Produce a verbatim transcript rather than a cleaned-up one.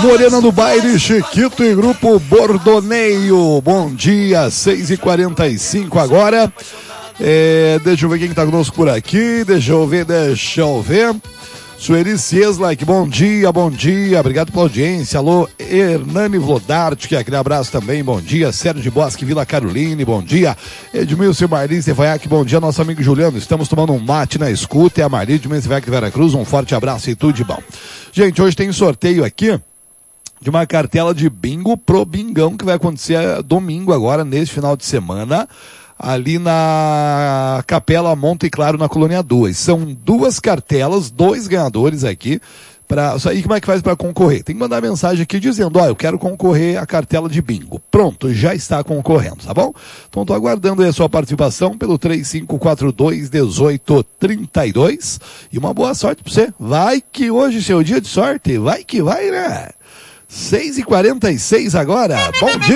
Morena do Baile, Chiquito e Grupo Bordoneio. Bom dia, seis e quarenta e cinco agora. É, deixa eu ver quem tá conosco por aqui. Deixa eu ver, deixa eu ver. Sueli Cieslak, bom dia, bom dia, obrigado pela audiência. Alô, Hernani Vlodart, aquele abraço também, bom dia. Sérgio Bosque, Vila Caroline, bom dia. Edmilson Marlins Sevaiac, bom dia. Nosso amigo Juliano, estamos tomando um mate na escuta. É a Marlins de Sevaiac de Veracruz, um forte abraço e tudo de bom. Gente, hoje tem sorteio aqui de uma cartela de bingo pro Bingão, que vai acontecer domingo agora, nesse final de semana, ali na Capela Monte Claro, na Colônia dois. São duas cartelas, dois ganhadores aqui. Pra, e como é que faz para concorrer? Tem que mandar mensagem aqui dizendo, ó, eu quero concorrer à cartela de bingo. Pronto, já está concorrendo, tá bom? Então tô aguardando aí a sua participação pelo três cinco quatro dois, um oito três dois. E uma boa sorte pra você. Vai que hoje é seu dia de sorte, vai que vai, né? seis e quarenta e seis agora, bom dia.